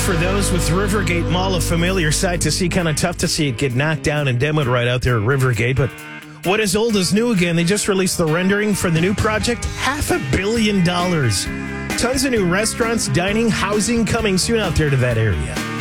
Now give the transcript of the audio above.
for those with Rivergate Mall, a familiar sight to see. Kind of tough to see it get knocked down and demoed right out there at Rivergate. But what is old is new again. They just released the rendering for the new project. $500 million. Tons of new restaurants, dining, housing coming soon out there to that area.